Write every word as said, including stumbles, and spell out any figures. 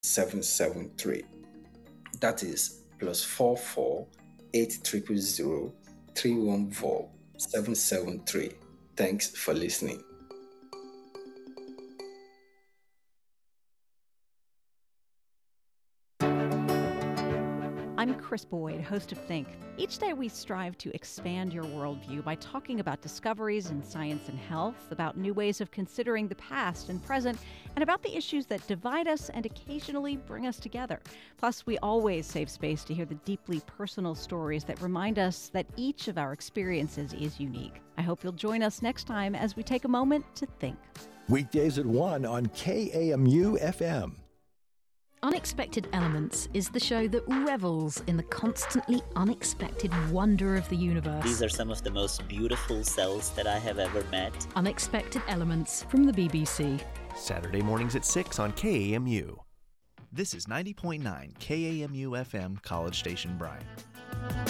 seven seven three. That is plus four four eight triple zero three one four seven seven three. Thanks for listening. I'm Chris Boyd, host of Think. Each day we strive to expand your worldview by talking about discoveries in science and health, about new ways of considering the past and present, and about the issues that divide us and occasionally bring us together. Plus, we always save space to hear the deeply personal stories that remind us that each of our experiences is unique. I hope you'll join us next time as we take a moment to think. Weekdays at one on K A M U F M. Unexpected Elements is the show that revels in the constantly unexpected wonder of the universe. These are some of the most beautiful cells that I have ever met. Unexpected Elements from the B B C. Saturday mornings at six on K A M U. This is ninety point nine K A M U F M, College Station, Bryan.